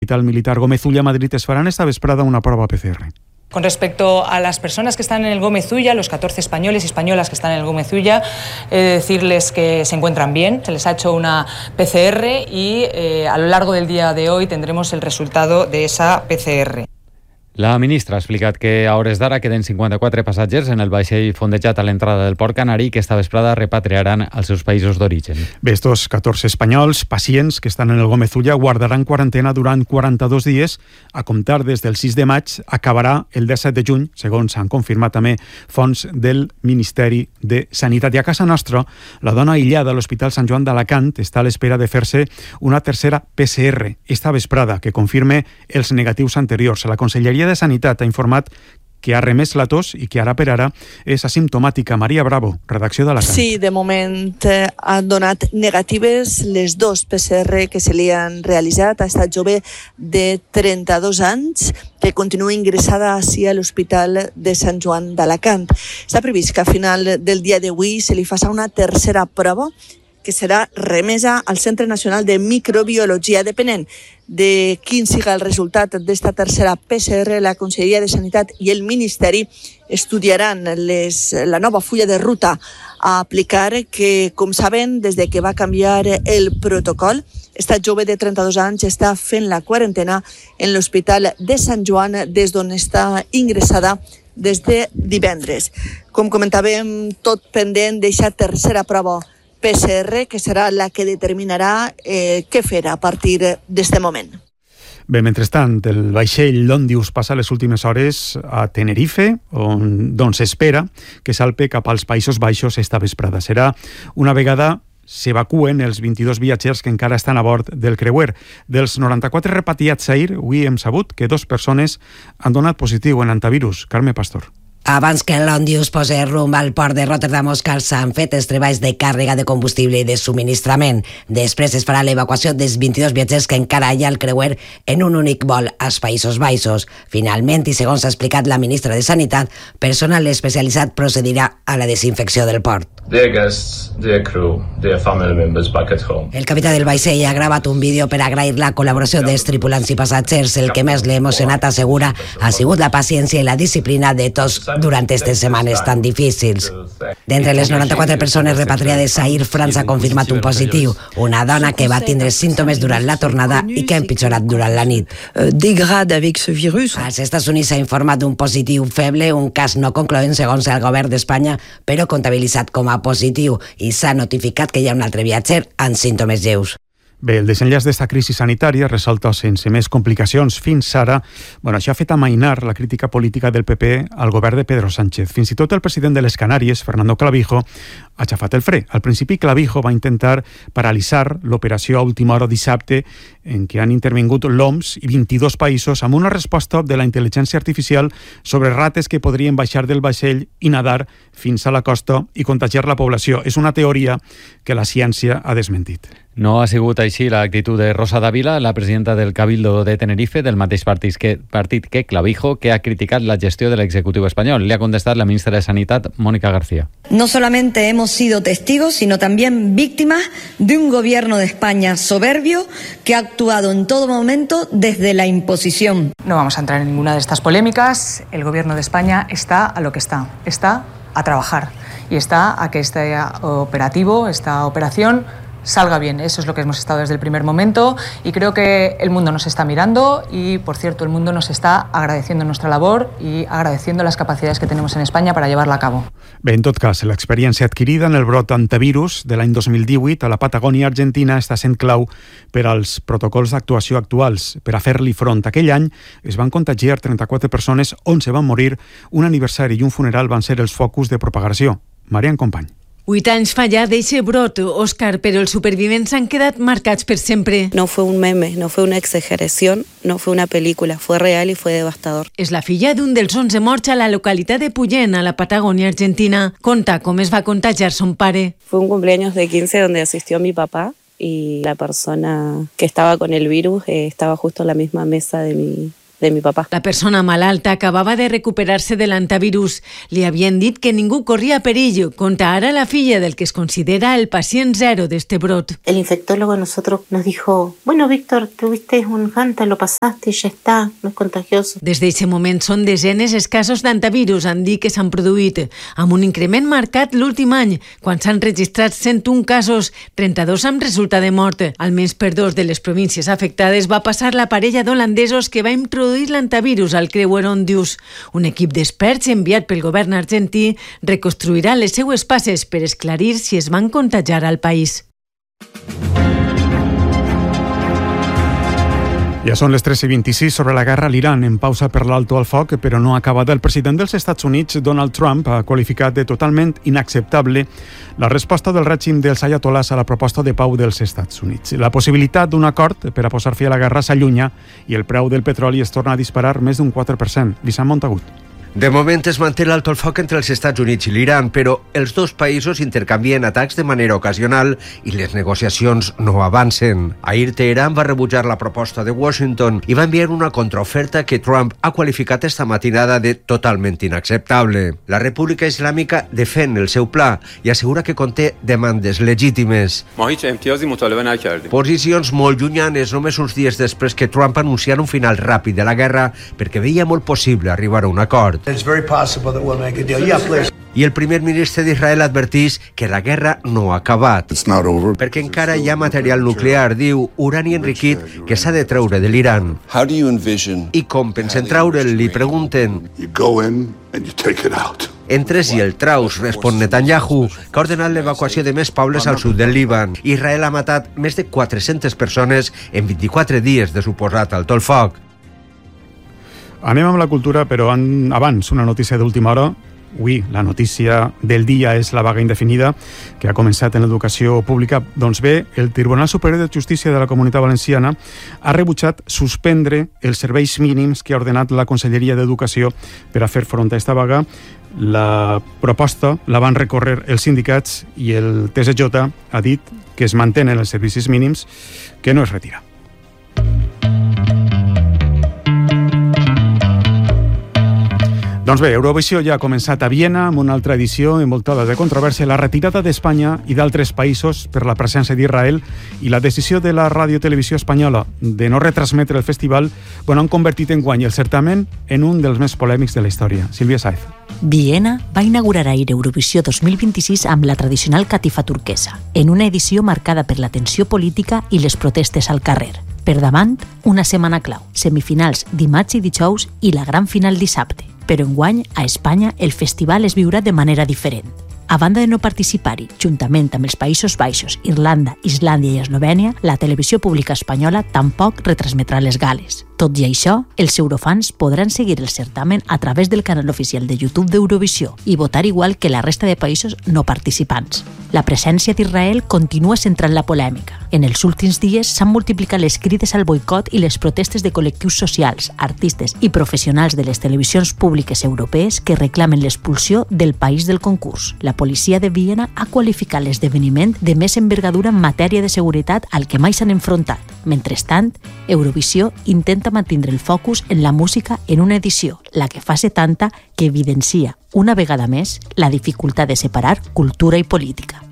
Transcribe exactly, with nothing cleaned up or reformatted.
l'Hospital Militar Gómez Ulla a Madrid es faran esta vesprada una prova P C R. Con respecto a las personas que están en el Gómez Ulla, los catorce españoles y españolas que están en el Gómez Ulla, eh, decirles que se encuentran bien. Se les ha hecho una P C R y eh, a lo largo del día de hoy tendremos el resultado de esa P C R. La ministra ha explicat que a hores d'ara queden cinquanta-quatre passatgers en el vaixell fondejat a l'entrada del Port Canari que esta vesprada repatriaran als seus països d'origen. Bé, estos catorze espanyols, pacients que estan en el Gómez Ulla, guardaran quarantena durant quaranta-dos dies. A comptar des del sis de maig, acabarà el disset de juny, segons han confirmat també fonts del Ministeri de Sanitat. I a casa nostra, la dona aïllada a l'Hospital Sant Joan d'Alacant està a l'espera de fer-se una tercera P C R esta vesprada, que confirme els negatius anteriors. La Conselleria de Sanitat ha informat que ha remès la tos i que ara per ara és asimptomàtica. Maria Bravo, redacció d'Alacant. Sí, de moment eh, han donat negatives les dos P C R que se li han realitzat. Ha estat jove de trenta-dos anys que continua ingressada així a l'Hospital de Sant Joan d'Alacant. Està previst que a final del dia d'avui se li faci una tercera prova que serà remesa al Centre Nacional de Microbiologia. Depenent de quin siga el resultat d'esta tercera P C R, la Conselleria de Sanitat i el Ministeri estudiaran les, la nova fulla de ruta a aplicar, que, com saben, des de que va canviar el protocol, esta jove de trenta-dos anys està fent la quarantena en l'Hospital de Sant Joan, des d'on està ingressada des de divendres. Com comentàvem, tot pendent d'eixa tercera prova P C R, que serà la que determinarà eh, què fer a partir d'este moment. Bé, mentrestant, el vaixell l'Òndius passa les últimes hores a Tenerife, on doncs s'espera que salpe cap als Països Baixos esta vesprada. Serà una vegada s'evacuen els vint-i-dos viatgers que encara estan a bord del creuer. Dels noranta-quatre repatriats ahir, avui hem sabut que dos persones han donat positiu en antivirus. Carme Pastor. Abans que l'Òndius posi rumb al port de Rotterdam, Oscar, s'han fet els treballs de càrrega de combustible i de subministrament. Després es farà l'evacuació dels vint-i-dos viatgers que encara hi ha al creuer en un únic vol als Països Baixos. Finalment, i segons ha explicat la ministra de Sanitat, personal especialitzat procedirà a la desinfecció del port. Dear guests, dear crew, dear family members back at home. El capità del vaixell ha gravat un vídeo per agrair la col·laboració dels tripulants i passatgers. El que més l'ha emocionat, assegura, ha sigut la paciència i la disciplina de tots durant aquestes setmanes tan difícils. D'entre les noranta-quatre persones repatriades, ahir França ha confirmat un positiu, una dona que va tindre símptomes durant la tornada i que ha empitjorat durant la nit. Dégrade avec ce virus. Als Estats Units s'ha informat d'un positiu feble, un cas no concloent segons el govern d'Espanya, però comptabilitzat com a positiu, i s'ha notificat que hi ha un altre viatger amb símptomes lleus. Bé, el desenllaç d'esta crisi sanitària resolta sense més complicacions fins ara, bueno, això ha fet amainar la crítica política del P P al govern de Pedro Sánchez. Fins i tot el president de les Canàries, Fernando Clavijo, ha aixafat el fre. Al principi, Clavijo va intentar paralitzar l'operació a última hora dissabte, en què han intervingut l'O M S i vint-i-dos països amb una resposta de la intel·ligència artificial sobre rates que podrien baixar del vaixell i nadar fins a la costa i contagiar la població. És una teoria que la ciència ha desmentit. No ha sigut així l'actitud de Rosa Dávila, la presidenta del Cabildo de Tenerife, del mateix partit que, partit que Clavijo, que ha criticat la gestió de l'executiu espanyol. Le ha contestat la ministra de Sanitat, Mónica García. No solamente hemos sido testigos, sino también víctimas de un gobierno de España soberbio que ha actuado en todo momento desde la imposición. No vamos a entrar en ninguna de estas polémicas. El gobierno de España está a lo que está, está a trabajar y está a que este operativo, esta operación, salga bien. Eso es lo que hemos estado desde el primer momento y creo que el mundo nos está mirando y, por cierto, el mundo nos está agradeciendo nuestra labor y agradeciendo las capacidades que tenemos en España para llevarla a cabo. Bé, en tot cas, l'experiència adquirida en el brot antivirus de l'any dos mil divuit a la Patagònia Argentina està sent clau per als protocols d'actuació actuals. Per a fer-li front aquell any es van contagiar trenta-quatre persones, onze van morir, un aniversari i un funeral van ser els focus de propagació. Marian Company. Vuit anys fa ja d'eixe brot, Òscar, però els supervivents han quedat marcats per sempre. No fue un meme, no fue una exageración, no fue una película, fue real y fue devastador. És la filla d'un dels onze morts a la localitat de Puyén, a la Patagònia Argentina. Conta com es va contagiar son pare. Fue un cumpleaños de quince donde asistió mi papá y la persona que estaba con el virus eh, estaba justo en la misma mesa de mi de mi papá. La persona malalta acabava de recuperar-se de l'antivirus. Li havien dit que ningú corria perill. Conta ara la filla del que es considera el pacient zero d'este brot. El infectólogo a nosotros nos dijo, bueno, Víctor, tuviste un Hanta, lo pasaste y ya está, no es contagioso. Des d'aquest moment són desenes els casos d'antivirus, han dit que s'han produït, amb un increment marcat l'últim any, quan s'han registrat cent un casos, trenta-dos amb resultat de mort. Almenys per dos de les províncies afectades va passar la parella d'holandesos que va introduir l'antivirus al creuer Ondius. Un equip d'experts enviat pel govern argentí reconstruirà les seues passes per esclarir si es van contagiar al país. Ja són les tres i vint-i-sis. Sobre la guerra a l'Iran, en pausa per l'alto al foc, però no acabada. El president dels Estats Units, Donald Trump, ha qualificat de totalment inacceptable la resposta del règim dels ayatolás a la proposta de pau dels Estats Units. La possibilitat d'un acord per a posar fi a la guerra s'allunya i el preu del petroli es torna a disparar més d'un quatre per cent. Vicent Montagut. De moment es manté l'alto el foc entre els Estats Units i l'Iran, però els dos països intercanvien atacs de manera ocasional i les negociacions no avancen. Ahir Teheran va rebutjar la proposta de Washington i va enviar una contraoferta que Trump ha qualificat esta matinada de totalment inacceptable. La República Islàmica defèn el seu pla i assegura que conté demandes legítimes. Posicions molt llunyanes només uns dies després que Trump anunciara un final ràpid de la guerra perquè veia molt possible arribar a un acord. It's very possible that we'll make a deal. Yeah, please. I el primer ministre d'Israel advertís que la guerra no ha acabat, perquè encara hi ha material nuclear, diu, urani enriquit, que s'ha de treure de l'Iran. I com pensen treure'l, li pregunten. Entres i el traus, respon Netanyahu, que ha ordenat l'evacuació de més pobles al sud del Líban. Israel ha matat més de quatre-centes persones en vint-i-quatre dies de suposat alto el foc. Anem amb la cultura, però en, abans una notícia d'última hora. Avui la notícia del dia és la vaga indefinida que ha començat en l'educació pública. Doncs bé, el Tribunal Superior de Justícia de la Comunitat Valenciana ha rebutjat suspendre els serveis mínims que ha ordenat la Conselleria d'Educació per a fer front a esta vaga. La proposta la van recórrer els sindicats i el T S J ha dit que es mantenen els servicis mínims, que no es retira. Doncs bé, Eurovisió ja ha començat a Viena amb una altra edició envoltada de controvèrsia. La retirada d'Espanya i d'altres països per la presència d'Israel i la decisió de la radiotelevisió espanyola de no retransmetre el festival bueno, han convertit en guany el certamen en un dels més polèmics de la història. Sílvia Saez. Viena va inaugurar ahir Eurovisió dos mil vint-i-sis amb la tradicional catifa turquesa, en una edició marcada per la tensió política i les protestes al carrer. Per davant, una setmana clau, semifinals dimarts i dijous i la gran final dissabte. Però enguany, a Espanya, el festival es viurà de manera diferent. A banda de no participar-hi, juntament amb els Països Baixos, Irlanda, Islàndia i Eslovènia, la televisió pública espanyola tampoc retransmetrà les gales. Tot i això, els eurofans podran seguir el certamen a través del canal oficial de YouTube d'Eurovisió i votar igual que la resta de països no participants. La presència d'Israel continua centrant la polèmica. En els últims dies s'han multiplicat les crides al boicot i les protestes de col·lectius socials, artistes i professionals de les televisions públiques europees que reclamen l'expulsió del país del concurs. La policia de Viena ha qualificat l'esdeveniment de més envergadura en matèria de seguretat al que mai s'han enfrontat. Mentrestant, Eurovisió intenta mantindre el focus en la música en una edició, la que fa setanta, que evidencia una vegada més la dificultat de separar cultura i política.